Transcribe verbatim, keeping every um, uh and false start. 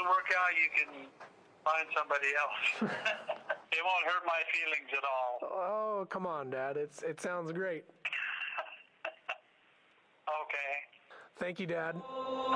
work out, you can find somebody else. It won't hurt my feelings at all. Oh, come on, Dad. It's it sounds great. Okay. Thank you, Dad.